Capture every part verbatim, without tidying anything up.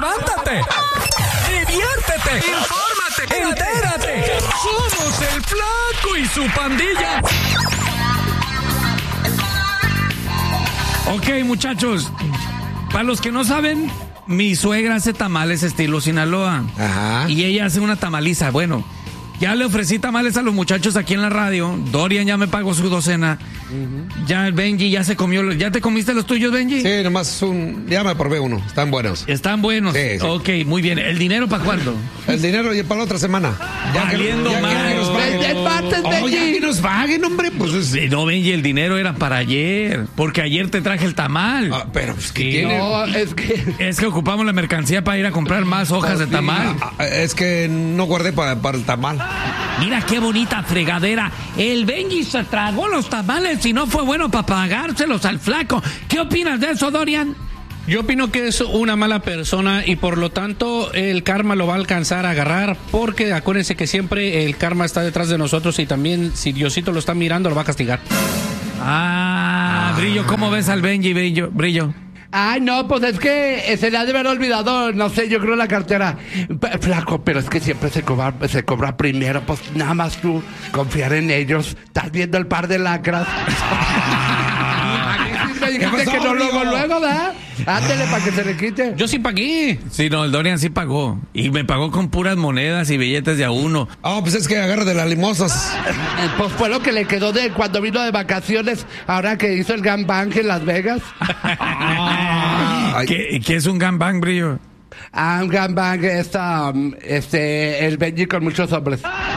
levántate, diviértete, infórmate, entérate. Somos el Flaco y su pandilla. Ok, muchachos, para los que no saben, mi suegra hace tamales estilo Sinaloa. Ajá. Y ella hace una tamaliza. Bueno, ya le ofrecí tamales a los muchachos aquí en la radio. Dorian ya me pagó su docena. Uh-huh. Ya el Benji ya se comió. ¿Ya te comiste los tuyos, Benji? Sí, nomás un... Ya me probé uno. Están buenos. Están buenos. Sí, sí. Ok, muy bien. ¿El dinero para cuándo? El dinero ya para la otra semana. Ya valiendo que, ya mal. que nos paguen. Oh, ya que nos paguen, hombre. Pues es... sí, no, Benji, el dinero era para ayer. Porque ayer te traje el tamal. Ah, pero pues que sí, tiene... No, es que... Es que ocupamos la mercancía para ir a comprar más hojas de tamal. Ah, es que no guardé para, para el tamal. Mira qué bonita fregadera. El Benji se tragó los tamales y no fue bueno para pagárselos al Flaco. ¿Qué opinas de eso, Dorian? Yo opino que es una mala persona y por lo tanto el karma lo va a alcanzar a agarrar, porque acuérdense que siempre el karma está detrás de nosotros y también si Diosito lo está mirando lo va a castigar. Ah, ah. Brillo, ¿cómo ves al Benji, Brillo? Brillo. Ay, no, pues es que se le ha de haber olvidado, no sé, yo creo la cartera. P- Flaco, pero es que siempre se cobra, se cobra primero, pues nada más tú confiar en ellos. Estás viendo el par de lacras. Me dijiste que no luego, luego, ¿verdad? Ándele para que se le quite. Yo sí pagué. Sí, no, el Dorian sí pagó. Y me pagó con puras monedas y billetes de a uno. Ah, oh, pues es que agarra de las limosnas. Pues fue lo que le quedó de cuando vino de vacaciones, ahora que hizo el gangbang en Las Vegas. ¿Qué, ¿Qué es un gangbang, Brillo? Ah, un gangbang es um, este, el Benji con muchos hombres.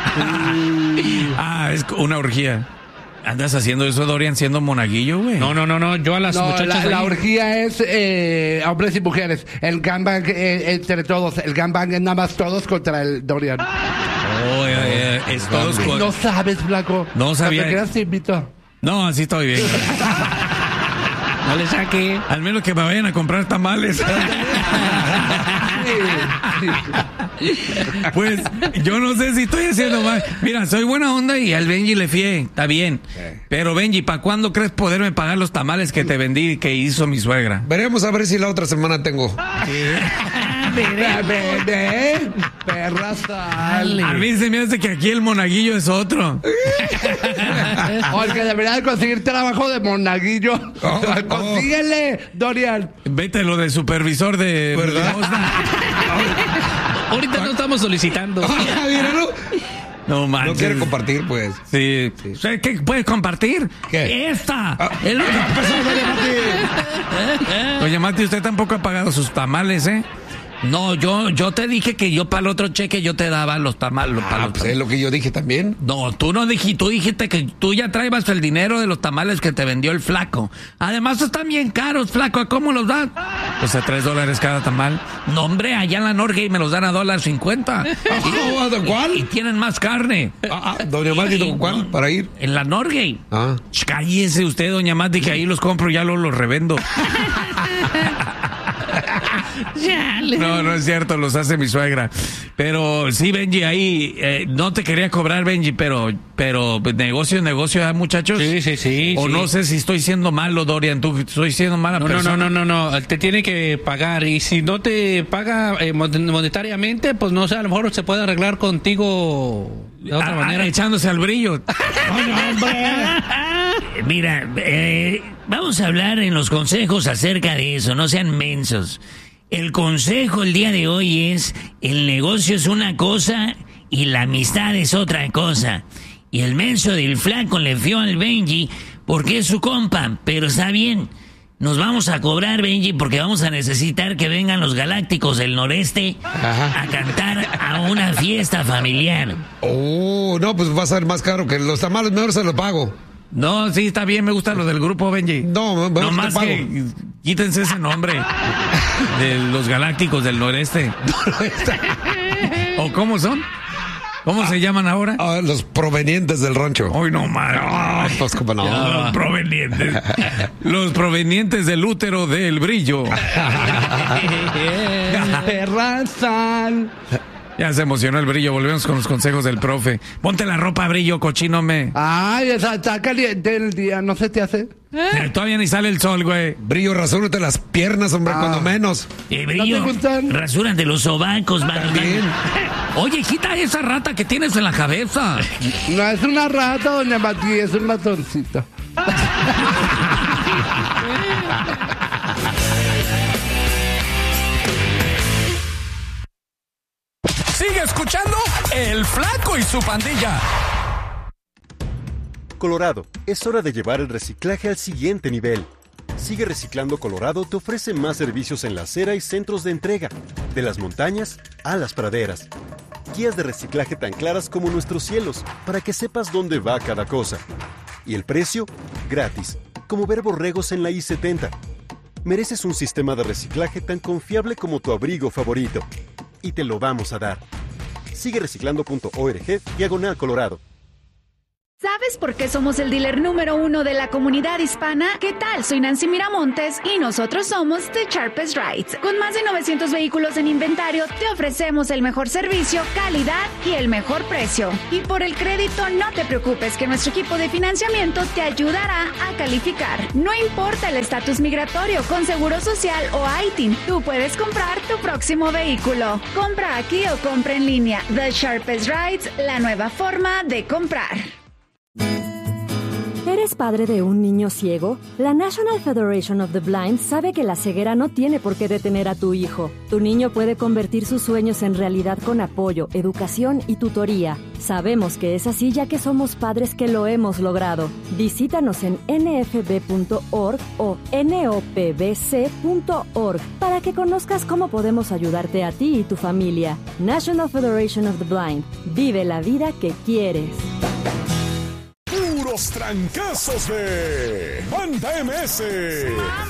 Ah, es una orgía. ¿Andas haciendo eso, Dorian, siendo monaguillo, güey? No, no, no, no, yo a las no, muchachas... La, la ahí... orgía es eh, hombres y mujeres. El gangbang eh, entre todos. El gangbang es nada más todos contra el Dorian. Oh, eh, eh, es todos con... No sabes, Flaco. No sabía. ¿Te quedas te invito? No, así estoy bien. No le saque. Al menos que me vayan a comprar tamales. Pues yo no sé si estoy haciendo mal. Mira, soy buena onda y al Benji le fié, está bien. Pero Benji, ¿para cuándo crees poderme pagar los tamales que te vendí que hizo mi suegra? Veremos a ver si la otra semana tengo. Bebé, perra sal. A mí se me hace que aquí el monaguillo es otro. Porque debería de conseguir trabajo de monaguillo. Oh, oh. Consíguele, Dorian. Vete lo de supervisor de... ¿Verdad? Ahorita no estamos solicitando. No manches. No quiere compartir, pues. Sí. sí. ¿Qué puedes compartir? ¿Qué? Esta. Ah, el otro. Mati. Oye, Mati, usted tampoco ha pagado sus tamales, ¿eh? No, yo yo te dije que yo para el otro cheque yo te daba los tamales. Ah, los pues es lo que yo dije también. No, tú no dijiste, tú dijiste que tú ya traibas el dinero de los tamales que te vendió el Flaco. Además están bien caros, Flaco, ¿cómo los dan? Pues a tres dólares cada tamal. No, hombre, allá en la Norgay me los dan a dólar cincuenta. Ah, ¿de cuál? Y tienen más carne. Ah, ah, doña Mati, ¿con cuál? Para ir. En la Norgay. Ah. Ch, cállese usted, doña Mati, que ahí los compro y ya los, los revendo. No, no es cierto, los hace mi suegra. Pero sí, Benji, ahí eh, no te quería cobrar, Benji, pero pero negocio, negocio, ¿eh, muchachos? Sí, sí, sí. O sí. no sé si estoy siendo malo, Dorian, tú estoy siendo mala no, persona. No, no, no, no, te tiene que pagar y si no te paga eh, monetariamente, pues no sé, a lo mejor se puede arreglar contigo de otra ah, manera. Ah, echándose al brillo. Mira, eh, vamos a hablar en los consejos acerca de eso, no sean mensos. El consejo el día de hoy es, el negocio es una cosa y la amistad es otra cosa. Y el menso del Flaco le fió al Benji porque es su compa, pero está bien. Nos vamos a cobrar, Benji, porque vamos a necesitar que vengan los Galácticos del Noreste Ajá. a cantar a una fiesta familiar. Oh, no, pues va a ser más caro que los tamales, mejor se los pago. No, sí, está bien, me gusta lo del grupo, Benji. No, mejor no más te pago. Que quítense ese nombre de los Galácticos del Noreste. ¿O cómo son? ¿Cómo ah, se llaman ahora? Ah, los provenientes del rancho. Hoy no, man. Ah, pues como no. Ya, los provenientes. Los provenientes del útero del brillo. Perra sal. Ya se emocionó el Brillo, volvemos con los consejos del profe. Ponte la ropa, Brillo, cochino me. Ay, esa está caliente el día, ¿no se te hace? ¿Eh? Todavía ni sale el sol, güey. Brillo, rasúrate las piernas, hombre, Ah. cuando menos. Eh, Brillo, ¿No te gustan? rasúrate los sobacos, mano. También. Oye, quita esa rata que tienes en la cabeza. No es una rata, doña Mati, es un ratoncito. Sigue escuchando El Flaco y su pandilla. Colorado, es hora de llevar el reciclaje al siguiente nivel. Sigue Reciclando Colorado te ofrece más servicios en la acera y centros de entrega, de las montañas a las praderas. Guías de reciclaje tan claras como nuestros cielos, para que sepas dónde va cada cosa. Y el precio, gratis, como ver borregos en la I setenta. Mereces un sistema de reciclaje tan confiable como tu abrigo favorito. Y te lo vamos a dar. Sigue reciclando punto org, diagonal Colorado. ¿Sabes por qué somos el dealer número uno de la comunidad hispana? ¿Qué tal? Soy Nancy Miramontes y nosotros somos The Sharpest Rides. Con más de novecientos vehículos en inventario, te ofrecemos el mejor servicio, calidad y el mejor precio. Y por el crédito, no te preocupes, que nuestro equipo de financiamiento te ayudará a calificar. No importa el estatus migratorio, con Seguro Social o I T I N, tú puedes comprar tu próximo vehículo. Compra aquí o compra en línea. The Sharpest Rides, la nueva forma de comprar. ¿Eres padre de un niño ciego? La National Federation of the Blind sabe que la ceguera no tiene por qué detener a tu hijo. Tu niño puede convertir sus sueños en realidad con apoyo, educación y tutoría. Sabemos que es así ya que somos padres que lo hemos logrado. Visítanos en n f b punto org o n o p b c punto org para que conozcas cómo podemos ayudarte a ti y tu familia. National Federation of the Blind. Vive la vida que quieres. Puros trancazos de Banda M S.